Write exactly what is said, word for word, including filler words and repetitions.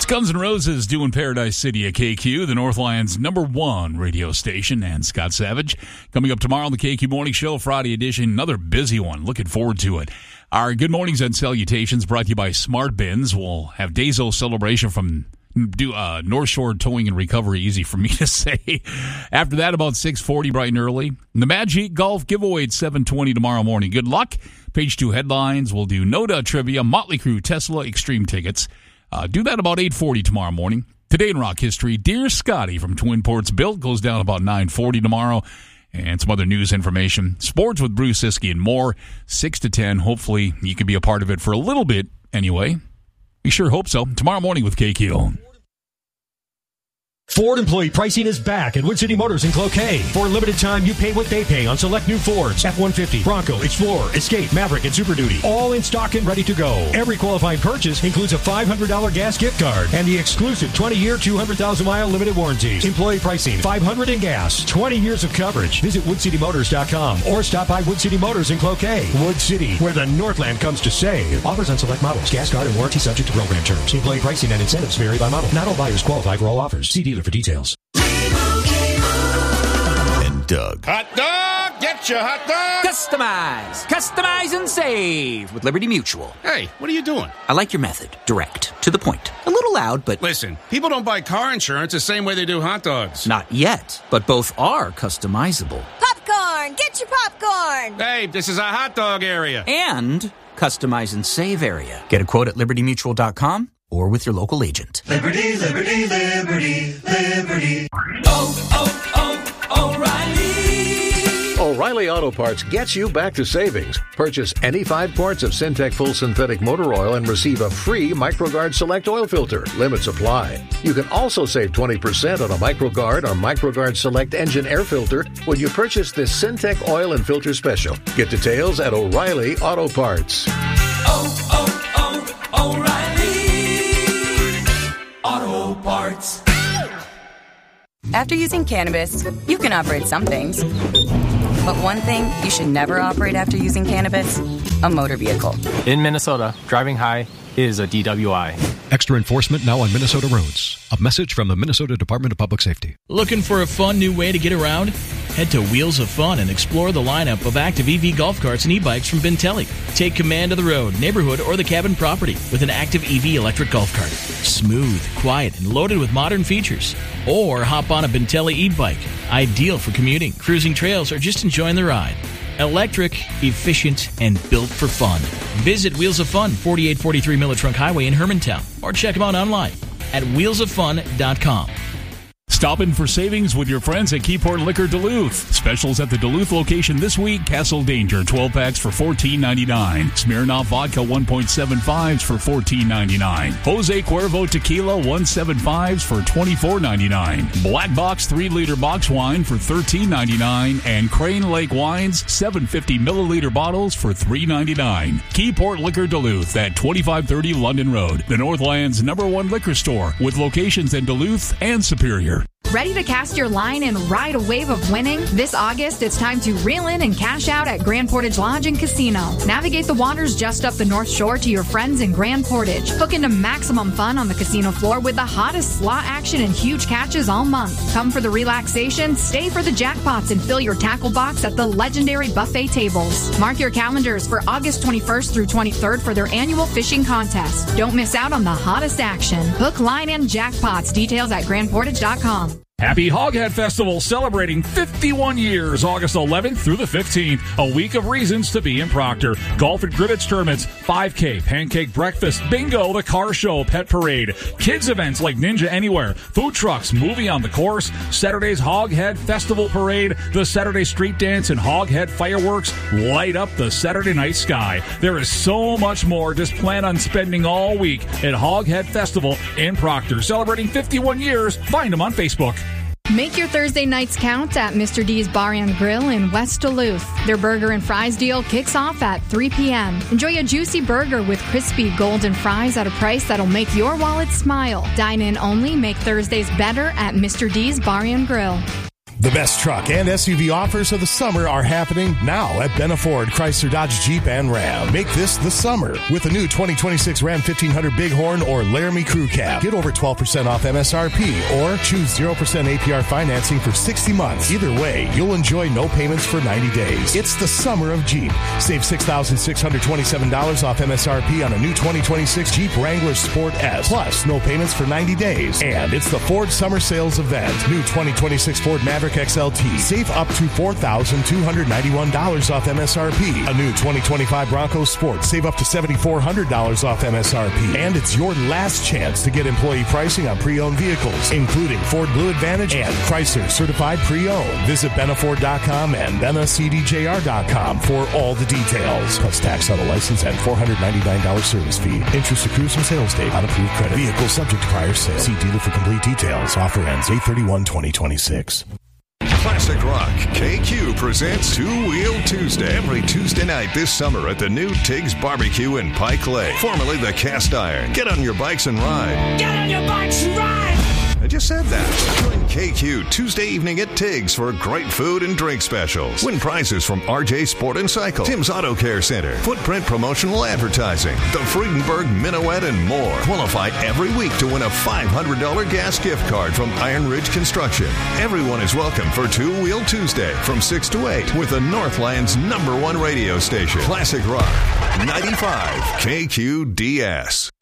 Guns N' Roses doing Paradise City at K Q, the Northland's number one radio station, and Scott Savage. Coming up tomorrow on the K Q Morning Show, Friday edition, another busy one. Looking forward to it. Our good mornings and salutations brought to you by Smart Bins. We'll have Days-O celebration from do uh, North Shore Towing and Recovery, easy for me to say. After that, about six forty, bright and early. The Magic Golf giveaway at seven twenty tomorrow morning. Good luck. Page two headlines. We'll do Noda Trivia, Motley Crue, Tesla Extreme Tickets. Uh, do that about eight forty tomorrow morning. Today in rock history, Dear Scotty from Twin Ports Built goes down about nine forty tomorrow. And some other news information. Sports with Bruce Siskey and more. six to ten. Hopefully you can be a part of it for a little bit anyway. We sure hope so. Tomorrow morning with K Q. Ford employee pricing is back at Wood City Motors in Cloquet. For a limited time, you pay what they pay on select new Fords, F one fifty, Bronco, Explorer, Escape, Maverick, and Super Duty. All in stock and ready to go. Every qualifying purchase includes a five hundred dollars gas gift card and the exclusive twenty-year, two hundred thousand mile limited warranties. Employee pricing, five hundred dollars in gas, twenty years of coverage. Visit wood city motors dot com or stop by Wood City Motors in Cloquet. Wood City, where the Northland comes to save. Offers on select models. Gas card and warranty subject to program terms. Employee pricing and incentives vary by model. Not all buyers qualify for all offers. See dealer for details. And Doug. Hot dog! Get your hot dog! Customize! Customize and save with Liberty Mutual. Hey, what are you doing? I like your method. Direct. To the point. A little loud, but... Listen, people don't buy car insurance the same way they do hot dogs. Not yet, but both are customizable. Popcorn! Get your popcorn! Hey, this is a hot dog area. And customize and save area. Get a quote at liberty mutual dot com or with your local agent. Liberty, liberty, liberty, liberty. Oh, oh, oh, O'Reilly. O'Reilly Auto Parts gets you back to savings. Purchase any five quarts of Syntec Full Synthetic Motor Oil and receive a free MicroGuard Select Oil Filter. Limits apply. You can also save twenty percent on a MicroGuard or MicroGuard Select Engine Air Filter when you purchase this Syntec Oil and Filter Special. Get details at O'Reilly Auto Parts. Oh, oh, oh, O'Reilly Auto Parts. After using cannabis, you can operate some things. But one thing you should never operate after using cannabis, a motor vehicle. In Minnesota, driving high is a D W I. Extra enforcement now on Minnesota roads. A message from the Minnesota Department of Public Safety. Looking for a fun new way to get around? Head to Wheels of Fun and explore the lineup of active E V golf carts and e-bikes from Bentelli. Take command of the road, neighborhood, or the cabin property with an active E V electric golf cart. Smooth, quiet, and loaded with modern features. Or hop on a Bentelli e-bike. Ideal for commuting, cruising trails, or just enjoying the ride. Electric, efficient, and built for fun. Visit Wheels of Fun, forty-eight forty-three Miller Trunk Highway in Hermantown, or check them out online at wheels of fun dot com. Stop in for savings with your friends at Keyport Liquor Duluth. Specials at the Duluth location this week. Castle Danger twelve packs for fourteen ninety-nine. Smirnoff Vodka one point seven fives for fourteen ninety-nine. Jose Cuervo Tequila one seventy-fives for twenty-four ninety-nine. Black Box three liter box wine for thirteen ninety-nine. And Crane Lake Wines seven fifty milliliter bottles for three ninety-nine. Keyport Liquor Duluth at twenty-five thirty London Road. The Northland's number one liquor store with locations in Duluth and Superior. Ready to cast your line and ride a wave of winning? This August, it's time to reel in and cash out at Grand Portage Lodge and Casino. Navigate the waters just up the North Shore to your friends in Grand Portage. Hook into maximum fun on the casino floor with the hottest slot action and huge catches all month. Come for the relaxation, stay for the jackpots, and fill your tackle box at the legendary buffet tables. Mark your calendars for August twenty-first through twenty-third for their annual fishing contest. Don't miss out on the hottest action. Hook, line, and jackpots. Details at grand portage dot com. Happy Hoghead Festival, celebrating fifty-one years, August eleventh through the fifteenth. A week of reasons to be in Proctor. Golf and cribbage tournaments, five K, pancake breakfast, bingo, the car show, pet parade, kids events like Ninja Anywhere, food trucks, movie on the course, Saturday's Hoghead Festival Parade, the Saturday Street Dance, and Hoghead Fireworks light up the Saturday night sky. There is so much more. Just plan on spending all week at Hoghead Festival in Proctor. Celebrating fifty-one years. Find them on Facebook. Make your Thursday nights count at Mister D's Bar and Grill in West Duluth. Their burger and fries deal kicks off at three p.m. Enjoy a juicy burger with crispy golden fries at a price that'll make your wallet smile. Dine in only. Make Thursdays better at Mister D's Bar and Grill. The best truck and S U V offers of the summer are happening now at Benna Ford, Chrysler, Dodge, Jeep, and Ram. Make this the summer with the new twenty twenty-six Ram fifteen hundred Bighorn or Laramie Crew Cab. Get over twelve percent off M S R P or choose zero percent A P R financing for sixty months. Either way, you'll enjoy no payments for ninety days. It's the summer of Jeep. Save six thousand six hundred twenty-seven dollars off M S R P on a new twenty twenty-six Jeep Wrangler Sport S. Plus, no payments for ninety days. And it's the Ford Summer Sales Event. New twenty twenty-six Ford Maverick X L T. Save up to four thousand two hundred ninety-one dollars off M S R P. A new twenty twenty-five Bronco Sport. Save up to seven thousand four hundred dollars off M S R P. And it's your last chance to get employee pricing on pre-owned vehicles, including Ford Blue Advantage and Chrysler Certified Pre-Owned. Visit Benna Ford dot com and Benna C D J R dot com for all the details. Plus tax on a license and four hundred ninety-nine dollars service fee. Interest accrues from sales date on approved credit. Vehicle subject to prior sale. See dealer for complete details. Offer ends eight thirty-one twenty twenty-six. Classic Rock K Q presents Two Wheel Tuesday every Tuesday night this summer at the new Tiggs Barbecue in Pike Lake, formerly the Cast Iron. Get on your bikes and ride. Get on your bikes and ride! I just said that. Join K Q Tuesday evening at Tiggs for great food and drink specials. Win prizes from R J Sport and Cycle, Tim's Auto Care Center, Footprint Promotional Advertising, the Friedenberg Minuet, and more. Qualify every week to win a five hundred dollars gas gift card from Iron Ridge Construction. Everyone is welcome for Two Wheel Tuesday from six to eight with the Northland's number one radio station. Classic Rock ninety-five K Q D S.